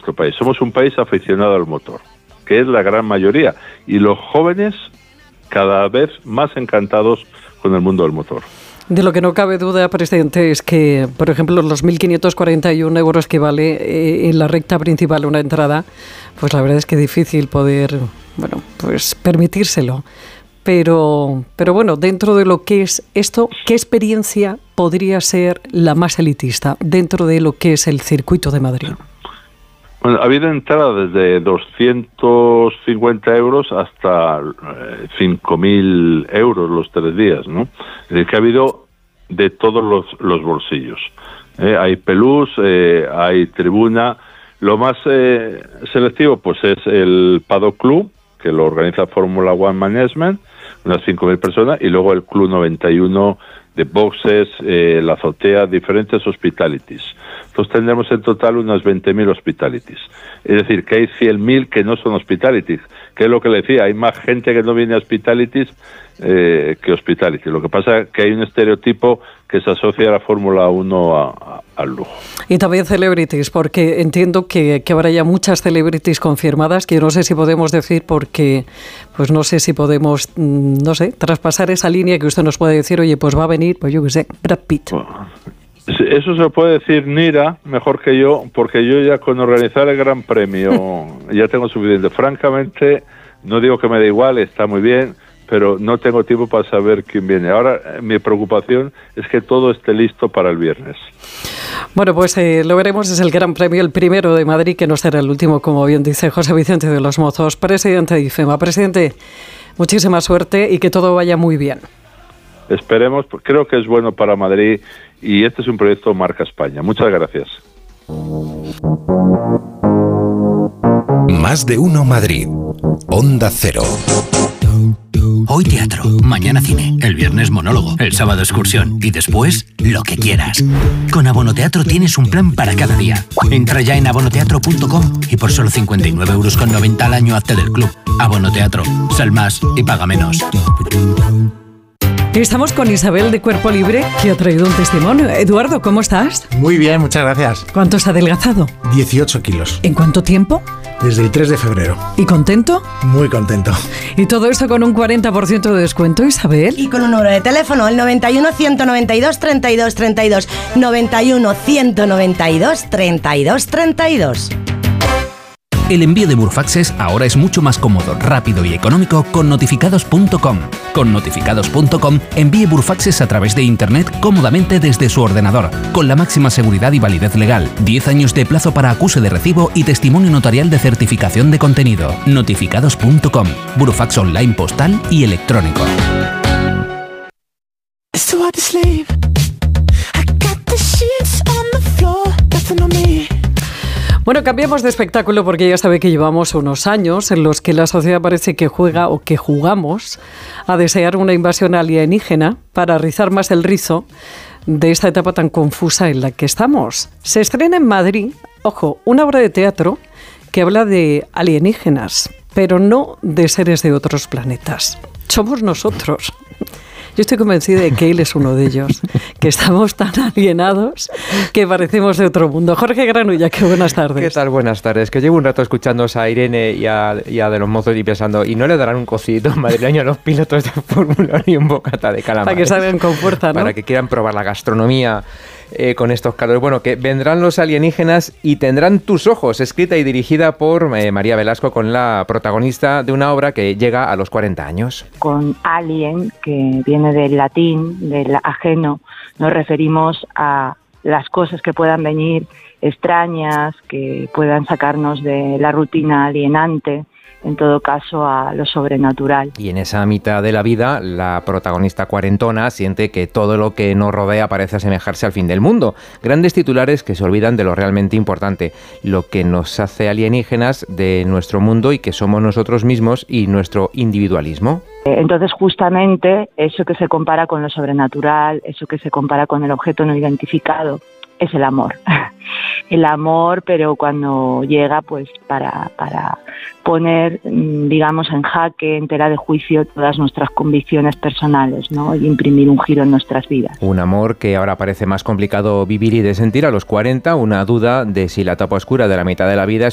nuestro país. Somos un país aficionado al motor, que es la gran mayoría, y los jóvenes cada vez más encantados con el mundo del motor. De lo que no cabe duda, presidente, es que, por ejemplo, los 1.541 euros que vale en la recta principal una entrada, pues la verdad es que es difícil poder, bueno, pues permitírselo. Pero bueno, dentro de lo que es esto, ¿qué experiencia podría ser la más elitista dentro de lo que es el circuito de Madrid? Bueno, ha habido entradas desde 250 euros hasta 5.000 euros los 3 días, ¿no? Es decir, que ha habido de todos los bolsillos. Hay pelús, hay tribuna. Lo más selectivo pues es el Paddock Club, que lo organiza Formula One Management, unas 5.000 personas, y luego el Club 91 de boxes, la azotea, diferentes hospitalities. Entonces tendremos en total unas 20.000 hospitalities. Es decir, que hay 100.000 que no son hospitalities, que es lo que le decía, hay más gente que no viene a hospitalities que hospitalities. Lo que pasa es que hay un estereotipo que se asocia a la Fórmula 1 al lujo. Y también celebrities, porque entiendo que habrá ya muchas celebrities confirmadas, que yo no sé si podemos decir porque, pues no sé si podemos, no sé, traspasar esa línea que usted nos puede decir, oye, pues va a venir, pues yo qué sé, Brad Pitt. Bueno, eso se lo puede decir Nira mejor que yo, porque yo ya con organizar el Gran Premio ya tengo suficiente. Francamente, no digo que me da igual, está muy bien, pero no tengo tiempo para saber quién viene. Ahora mi preocupación es que todo esté listo para el viernes. Bueno, pues lo veremos, es el Gran Premio, el primero de Madrid, que no será el último, como bien dice José Vicente de los Mozos, presidente de IFEMA. Presidente, muchísima suerte y que todo vaya muy bien. Esperemos, creo que es bueno para Madrid y este es un proyecto marca España. Muchas gracias. Más de uno Madrid. Onda Cero. Hoy teatro, mañana cine, el viernes monólogo, el sábado excursión y después lo que quieras. Con Abonoteatro tienes un plan para cada día. Entra ya en abonoteatro.com y por solo 59,90 € al año hazte del club. Abonoteatro, sal más y paga menos. Estamos con Isabel de Cuerpo Libre, que ha traído un testimonio. Eduardo, ¿cómo estás? Muy bien, muchas gracias. ¿Cuánto has adelgazado? 18 kilos. ¿En cuánto tiempo? Desde el 3 de febrero. ¿Y contento? Muy contento. Y todo esto con un 40% de descuento, Isabel. Y con un número de teléfono, el 91 192 32 32. 91 192 32 32. El envío de Burfaxes ahora es mucho más cómodo, rápido y económico con notificados.com. Con notificados.com envíe Burfaxes a través de Internet cómodamente desde su ordenador, con la máxima seguridad y validez legal, 10 años de plazo para acuse de recibo y testimonio notarial de certificación de contenido. Notificados.com, Burfax online postal y electrónico. Bueno, cambiamos de espectáculo porque ya sabe que llevamos unos años en los que la sociedad parece que juega o que jugamos a desear una invasión alienígena para rizar más el rizo de esta etapa tan confusa en la que estamos. Se estrena en Madrid, ojo, una obra de teatro que habla de alienígenas, pero no de seres de otros planetas. Somos nosotros. Yo estoy convencida de que él es uno de ellos, que estamos tan alienados que parecemos de otro mundo. Jorge Granulla, qué buenas tardes. ¿Qué tal? Buenas tardes. Que llevo un rato escuchando a Irene y a de los Mozos y pensando, ¿y no le darán un cosito madrileño a los pilotos de Fórmula 1 y un bocata de calamares? Para que salgan con fuerza, ¿no? Para que quieran probar la gastronomía con estos calores. Bueno, que vendrán los alienígenas y tendrán tus ojos, escrita y dirigida por María Velasco, con la protagonista de una obra que llega a los 40 años. Con alien, que viene del latín, del ajeno, nos referimos a las cosas que puedan venir extrañas, que puedan sacarnos de la rutina alienante, en todo caso a lo sobrenatural. Y en esa mitad de la vida, la protagonista cuarentona siente que todo lo que nos rodea parece asemejarse al fin del mundo. Grandes titulares que se olvidan de lo realmente importante, lo que nos hace alienígenas de nuestro mundo y que somos nosotros mismos y nuestro individualismo. Entonces, justamente, eso que se compara con lo sobrenatural, eso que se compara con el objeto no identificado, es el amor. El amor, pero cuando llega pues para poner, digamos, en jaque, en tela de juicio todas nuestras convicciones personales, ¿no? Y imprimir un giro en nuestras vidas. Un amor que ahora parece más complicado vivir y de sentir a los 40, una duda de si la etapa oscura de la mitad de la vida es